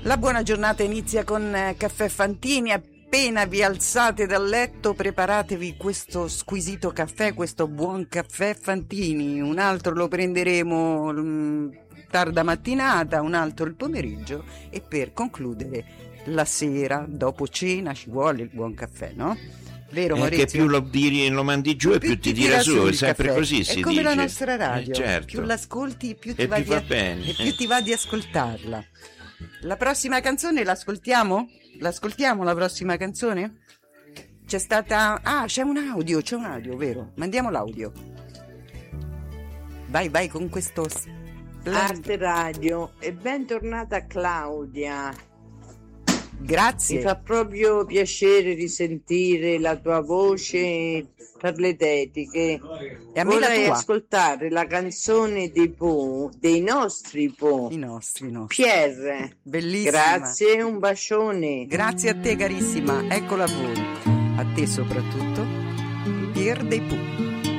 La buona giornata inizia con Caffè Fantini. Appena vi alzate dal letto, preparatevi questo squisito caffè, questo buon Caffè Fantini. Un altro lo prenderemo tarda mattinata, un altro il pomeriggio e per concludere la sera, dopo cena, ci vuole il buon caffè, no? Vero Maurizio? Che più lo mandi giù e più ti tira su, è sempre caffè. così si dice. È come la nostra radio, certo. Più l'ascolti più ti e va, più va bene. e più ti va di ascoltarla. La prossima canzone l'ascoltiamo? L'ascoltiamo la prossima canzone? C'è stata... c'è un audio, vero? Mandiamo l'audio. Vai con questo... Arte Radio e bentornata Claudia. Grazie. Mi fa proprio piacere risentire la tua voce per le dediche. E a me vorrei la tua. ascoltare la canzone dei nostri Po. I nostri. Pierre. Bellissima. Grazie, un bacione. Grazie a te carissima, eccola a voi. A te soprattutto, Pierre dei Pooh.